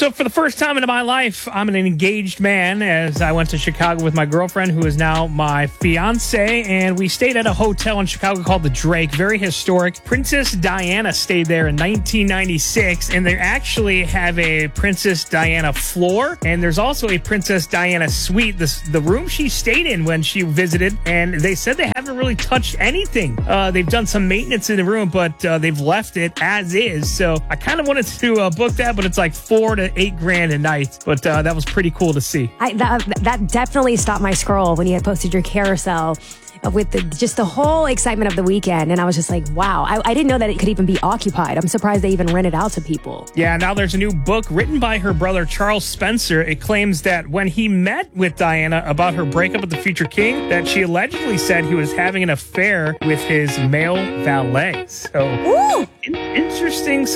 So for the first time in my life, I'm an engaged man as I went to Chicago with my girlfriend, who is now my fiance, and we stayed at a hotel in Chicago called the Drake. Very historic. Princess Diana stayed there in 1996, and they actually have a Princess Diana floor, and there's also a Princess Diana suite, the room she stayed in when she visited, and they said they haven't really touched anything. They've done some maintenance in the room, but they've left it as is. So I kind of wanted to book that, but it's like $4,000 to $8,000 a night. But that was pretty cool to see. That definitely stopped my scroll when you had posted your carousel with just the whole excitement of the weekend. And I was just like, wow, I didn't know that it could even be occupied. I'm surprised they even rent it out to people. Yeah, now there's a new book written by her brother, Charles Spencer. It claims that when he met with Diana about her breakup with the future king, that she allegedly said he was having an affair with his male valet. So, interesting